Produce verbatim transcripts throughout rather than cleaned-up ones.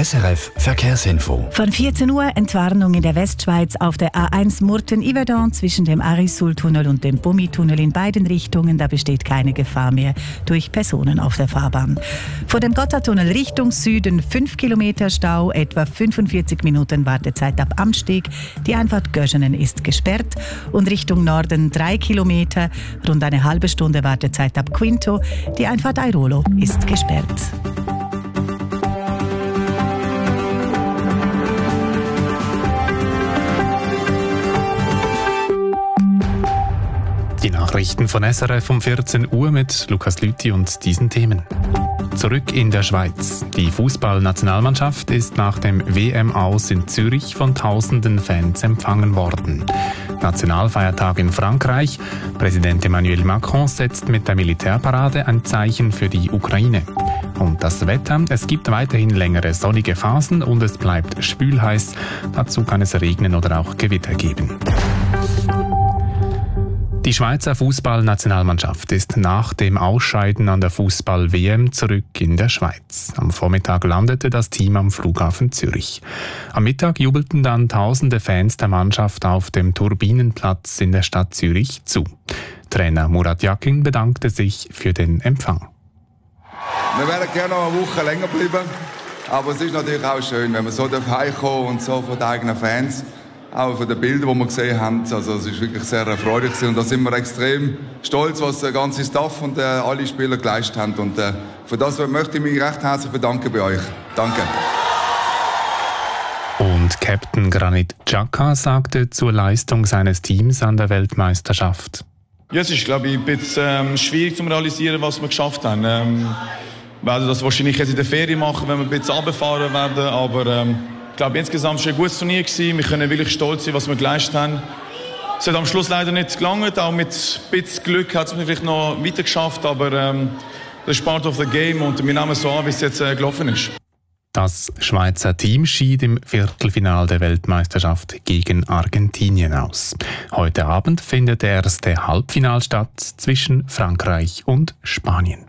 S R F Verkehrsinfo. Von vierzehn Uhr Entwarnung in der Westschweiz auf der A eins Murten-Yverdon zwischen dem Arisul-Tunnel und dem Bumi-Tunnel in beiden Richtungen. Da besteht keine Gefahr mehr durch Personen auf der Fahrbahn. Vor dem Gotthardtunnel Richtung Süden fünf Kilometer Stau, etwa fünfundvierzig Minuten Wartezeit ab Amsteg. Die Einfahrt Göschenen ist gesperrt. Und Richtung Norden drei Kilometer, rund eine halbe Stunde Wartezeit ab Quinto. Die Einfahrt Airolo ist gesperrt. Die Nachrichten von S R F um vierzehn Uhr mit Lukas Lüthi und diesen Themen. Zurück in der Schweiz. Die Fußballnationalmannschaft ist nach dem W M-Aus in Zürich von tausenden Fans empfangen worden. Nationalfeiertag in Frankreich. Präsident Emmanuel Macron setzt mit der Militärparade ein Zeichen für die Ukraine. Und das Wetter. Es gibt weiterhin längere sonnige Phasen und es bleibt schwülheiß. Dazu kann es regnen oder auch Gewitter geben. Die Schweizer Fußballnationalmannschaft ist nach dem Ausscheiden an der Fußball-W M zurück in der Schweiz. Am Vormittag landete das Team am Flughafen Zürich. Am Mittag jubelten dann tausende Fans der Mannschaft auf dem Turbinenplatz in der Stadt Zürich zu. Trainer Murat Yakin bedankte sich für den Empfang. Wir wären gerne noch eine Woche länger bleiben, aber es ist natürlich auch schön, wenn man so heimkommen und so von den eigenen Fans. Auch von den Bildern, die wir gesehen haben, also es ist wirklich sehr erfreulich und da sind wir extrem stolz, was der ganze Staff und äh, alle Spieler geleistet haben und äh, für das möchte ich mich recht herzlich bedanken bei euch. Danke. Und Captain Granit Xhaka sagte zur Leistung seines Teams an der Weltmeisterschaft. Ja, es ist, glaube ich, ein bisschen ähm, schwierig zu realisieren, was wir geschafft haben. Ähm, wir werden das wahrscheinlich jetzt in der Ferien machen, wenn wir ein bisschen runterfahren werden, aber ähm, ich glaube, insgesamt war es ein gutes Turnier gewesen. Wir können wirklich stolz sein, was wir geleistet haben. Es hat am Schluss leider nicht gelangt. Auch mit ein bisschen Glück hat es mir vielleicht noch weiter geschafft. Aber ähm, das ist part of the game und wir nehmen es so an, wie es jetzt äh, gelaufen ist. Das Schweizer Team schied im Viertelfinale der Weltmeisterschaft gegen Argentinien aus. Heute Abend findet der erste Halbfinal statt zwischen Frankreich und Spanien.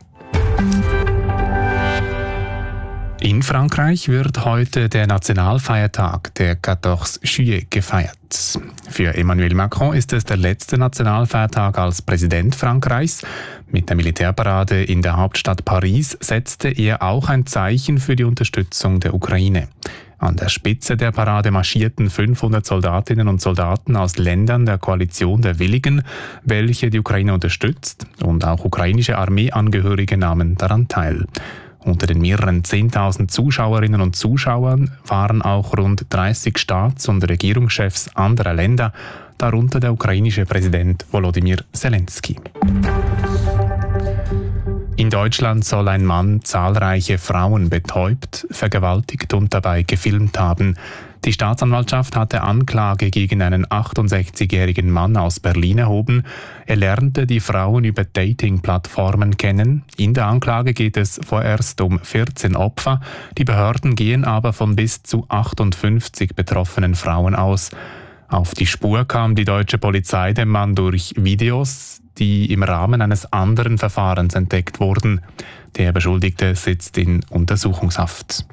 In Frankreich wird heute der Nationalfeiertag, der quatorze Juillet, gefeiert. Für Emmanuel Macron ist es der letzte Nationalfeiertag als Präsident Frankreichs. Mit der Militärparade in der Hauptstadt Paris setzte er auch ein Zeichen für die Unterstützung der Ukraine. An der Spitze der Parade marschierten fünfhundert Soldatinnen und Soldaten aus Ländern der Koalition der Willigen, welche die Ukraine unterstützt, und auch ukrainische Armeeangehörige nahmen daran teil. Unter den mehreren zehntausend Zuschauerinnen und Zuschauern waren auch rund dreißig Staats- und Regierungschefs anderer Länder, darunter der ukrainische Präsident Volodymyr Zelensky. In Deutschland soll ein Mann zahlreiche Frauen betäubt, vergewaltigt und dabei gefilmt haben. Die Staatsanwaltschaft hatte Anklage gegen einen achtundsechzigjährigen Mann aus Berlin erhoben. Er lernte die Frauen über Dating-Plattformen kennen. In der Anklage geht es vorerst um vierzehn Opfer. Die Behörden gehen aber von bis zu achtundfünfzig betroffenen Frauen aus. Auf die Spur kam die deutsche Polizei dem Mann durch Videos, die im Rahmen eines anderen Verfahrens entdeckt wurden. Der Beschuldigte sitzt in Untersuchungshaft.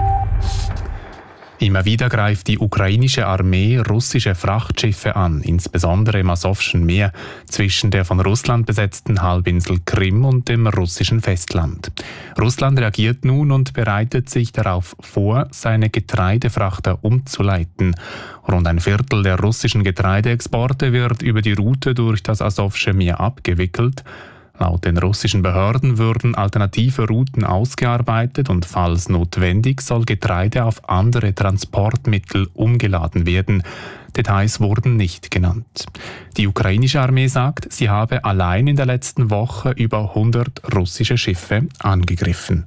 Immer wieder greift die ukrainische Armee russische Frachtschiffe an, insbesondere im Asowschen Meer, zwischen der von Russland besetzten Halbinsel Krim und dem russischen Festland. Russland reagiert nun und bereitet sich darauf vor, seine Getreidefrachter umzuleiten. Rund ein Viertel der russischen Getreideexporte wird über die Route durch das Asowsche Meer abgewickelt. Laut den russischen Behörden würden alternative Routen ausgearbeitet und falls notwendig soll Getreide auf andere Transportmittel umgeladen werden. Details wurden nicht genannt. Die ukrainische Armee sagt, sie habe allein in der letzten Woche über hundert russische Schiffe angegriffen.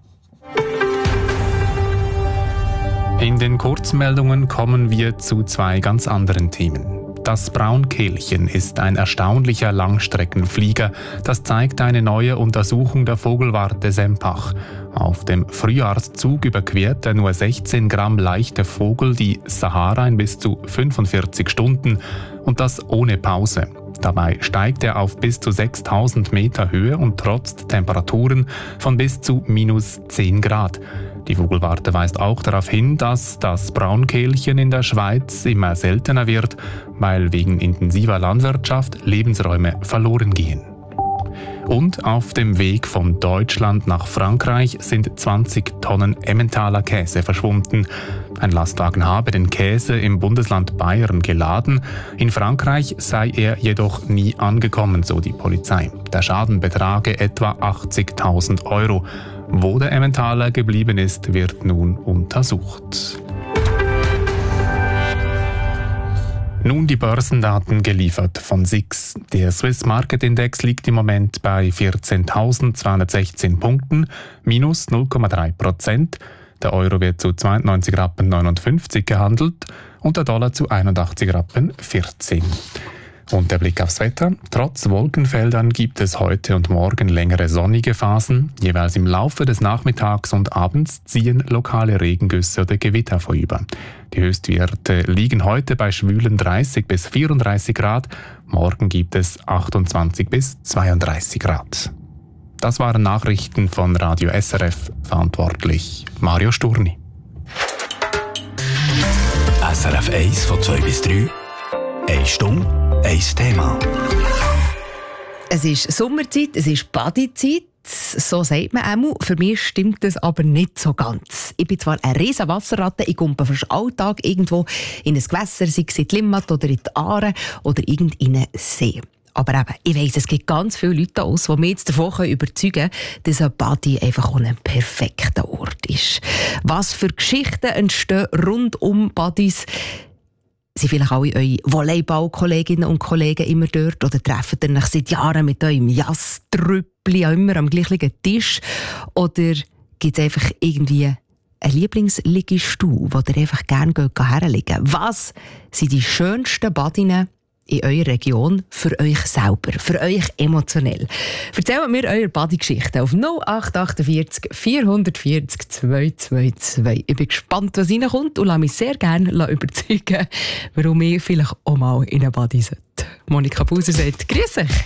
In den Kurzmeldungen kommen wir zu zwei ganz anderen Themen. Das Braunkehlchen ist ein erstaunlicher Langstreckenflieger. Das zeigt eine neue Untersuchung der Vogelwarte Sempach. Auf dem Frühjahrszug überquert der nur sechzehn Gramm leichte Vogel die Sahara in bis zu fünfundvierzig Stunden und das ohne Pause. Dabei steigt er auf bis zu sechstausend Meter Höhe und trotzt Temperaturen von bis zu minus zehn Grad. Die Vogelwarte weist auch darauf hin, dass das Braunkehlchen in der Schweiz immer seltener wird, weil wegen intensiver Landwirtschaft Lebensräume verloren gehen. Und auf dem Weg von Deutschland nach Frankreich sind zwanzig Tonnen Emmentaler Käse verschwunden. Ein Lastwagen habe den Käse im Bundesland Bayern geladen. In Frankreich sei er jedoch nie angekommen, so die Polizei. Der Schaden betrage etwa achtzigtausend Euro. Wo der Emmentaler geblieben ist, wird nun untersucht. Nun die Börsendaten geliefert von S I X. Der Swiss Market Index liegt im Moment bei vierzehntausendzweihundertsechzehn Punkten, minus null Komma drei Prozent. Der Euro wird zu zweiundneunzig Rappen neunundfünfzig gehandelt und der Dollar zu einundachtzig Rappen vierzehn. Und der Blick aufs Wetter. Trotz Wolkenfeldern gibt es heute und morgen längere sonnige Phasen. Jeweils im Laufe des Nachmittags und Abends ziehen lokale Regengüsse oder Gewitter vorüber. Die Höchstwerte liegen heute bei schwülen dreißig bis vierunddreißig Grad. Morgen gibt es achtundzwanzig bis zweiunddreißig Grad. Das waren Nachrichten von Radio S R F, verantwortlich Mario Sturni. S R F eins von zwei bis drei. Eine Stunde, ein Thema. Es ist Sommerzeit, es ist Badezeit. So sagt man auch. Für mich stimmt das aber nicht so ganz. Ich bin zwar eine riesen Wasserratte, ich komme fast alltag irgendwo in ein Gewässer, sei es in die Limmat oder in die Aare oder irgend in einen See. Aber eben, ich weiss, es gibt ganz viele Leute aus, die mich jetzt davon überzeugen können, dass ein Badi einfach auch ein perfekter Ort ist. Was für Geschichten entstehen rund um Badis? Sind vielleicht alle eure Volleyball-Kolleginnen und Kollegen immer dort oder treffen ihr euch seit Jahren mit eurem Jasstrüppli immer am gleichen Tisch? Oder gibt es einfach irgendwie einen Lieblingsliegstuhl, wo ihr einfach gerne herlegen geht? Was sind die schönsten Badinen in eurer Region für euch selber, für euch emotionell? Erzählt mir eure Badi-Geschichten auf null acht achtundvierzig vierhundertvierzig zweihundertzweiundzwanzig. Ich bin gespannt, was reinkommt und lasse mich sehr gerne überzeugen, warum ich vielleicht auch mal in einen Badi sollte. Monika Buser sagt, grüß euch.